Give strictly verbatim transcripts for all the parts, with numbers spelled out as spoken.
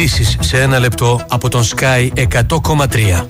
Ειδήσεις σε ένα λεπτό από τον Sky εκατό κόμμα τρία.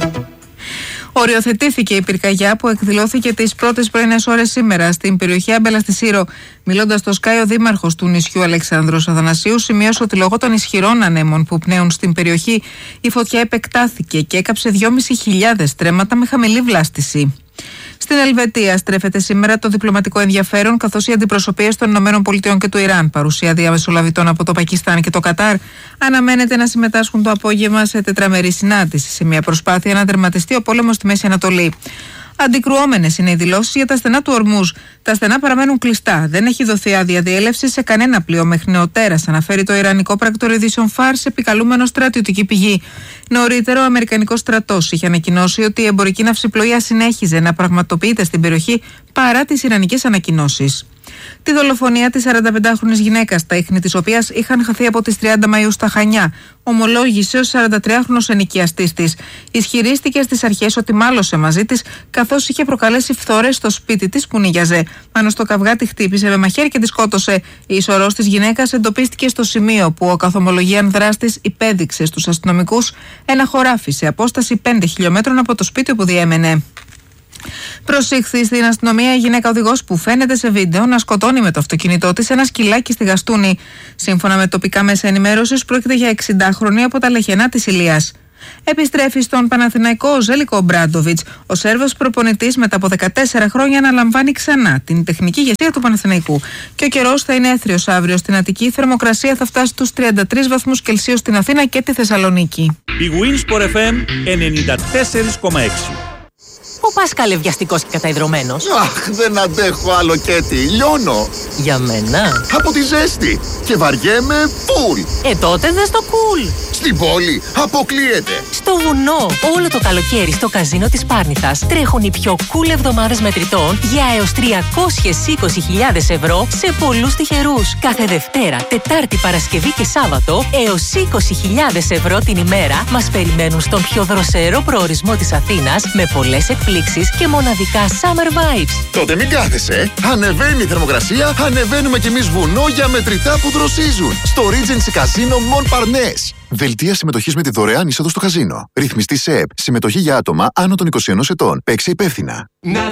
Οριοθετήθηκε η πυρκαγιά που εκδηλώθηκε τις πρώτες πρωινές ώρες σήμερα στην περιοχή Άμπελα στη Σύρο. Μιλώντας στο Sky, ο δήμαρχος του νησιού Αλεξάνδρος Αθανασίου σημείωσε ότι λόγω των ισχυρών ανέμων που πνέουν στην περιοχή, η φωτιά επεκτάθηκε και έκαψε δυόμισι χιλιάδες στρέμματα με χαμηλή βλάστηση. Στην Ελβετία στρέφεται σήμερα το διπλωματικό ενδιαφέρον, καθώς οι αντιπροσωπείες των ΗΠΑ και του Ιράν, παρουσία διαμεσολαβητών από το Πακιστάν και το Κατάρ, αναμένεται να συμμετάσχουν το απόγευμα σε τετραμερή συνάντηση, σε μια προσπάθεια να τερματιστεί ο πόλεμος στη Μέση Ανατολή. Αντικρουόμενες είναι οι δηλώσεις για τα στενά του Ορμούζ. Τα στενά παραμένουν κλειστά. Δεν έχει δοθεί άδεια διέλευση σε κανένα πλοίο μέχρι νεοτέρας, αναφέρει το Ιρανικό πράκτορο ειδήσεων Φάρς, επικαλούμενο στρατιωτική πηγή. Νωρίτερα, ο Αμερικανικός στρατός είχε ανακοινώσει ότι η εμπορική ναυσιπλοεία συνέχιζε να πραγματοποιείται στην περιοχή παρά τις ιρανικές ανακοινώσεις. Τη δολοφονία της σαρανταπεντάχρονης γυναίκας, τα ίχνη της οποίας είχαν χαθεί από τις τριάντα Μαΐου στα Χανιά, ομολόγησε ο σαραντατριάχρονος ενοικιαστής της. Ισχυρίστηκε στις αρχές ότι μάλωσε μαζί της, καθώς είχε προκαλέσει φθορές στο σπίτι της που νίγιαζε. Πάνω στο καυγά τη χτύπησε με μαχαίρι και τη σκότωσε. Η ισορρός της γυναίκας εντοπίστηκε στο σημείο που ο καθομολογίαν δράστης υπέδειξε στους αστυνομικούς ένα χωράφι σε απόσταση πέντε χιλιόμετρων από το σπίτι όπου διέμενε. Προσήχθη στην αστυνομία η γυναίκα οδηγός που φαίνεται σε βίντεο να σκοτώνει με το αυτοκίνητό της ένα σκυλάκι στη Γαστούνη. Σύμφωνα με τοπικά μέσα ενημέρωσης, πρόκειται για εξηντάχρονη από τα Λεχενά της Ηλίας. Επιστρέφει στον Παναθηναϊκό ο Ζέλικο Ομπράντοβιτς. Ο Σέρβος προπονητής μετά από δεκατέσσερα χρόνια αναλαμβάνει ξανά την τεχνική ηγεσία του Παναθηναϊκού. Και ο καιρός θα είναι έθριος αύριο στην Αττική. Η θερμοκρασία θα φτάσει στους τριάντα τρεις βαθμούς Κελσίου στην Αθήνα και τη Θεσσαλονίκη. Η Winsport εφ εμ ενενήντα τέσσερα κόμμα έξι. Πού πας καλευδιαστικός και καταϊδρωμένος? Αχ, δεν αντέχω άλλο Κέτι, λιώνω. Για μένα? Από τη ζέστη και βαριέμαι φουλ. Ε, τότε δες το κουλ. Στην πόλη αποκλείεται. Στο βουνό, όλο το καλοκαίρι στο καζίνο της Πάρνηθας τρέχουν οι πιο cool εβδομάδες μετρητών για έως τριακόσιες είκοσι χιλιάδες ευρώ σε πολλούς τυχερούς. Κάθε Δευτέρα, Τετάρτη, Παρασκευή και Σάββατο έως είκοσι χιλιάδες ευρώ την ημέρα μας περιμένουν στον πιο δροσερό προορισμό της Αθήνας με πολλές εκπλήξεις και μοναδικά summer vibes. Τότε μην κάθεσαι. Ανεβαίνει η θερμοκρασία, ανεβαίνουμε κι εμείς βουνό για μετρητά που δροσίζουν. Στο Regency Casino Montparnasse. Δελτία συμμετοχής με τη δωρεάν είσοδο στο καζίνο. Ρυθμιστή ΣΕΕΠ. Συμμετοχή για άτομα άνω των είκοσι ενός ετών. Παίξε υπεύθυνα.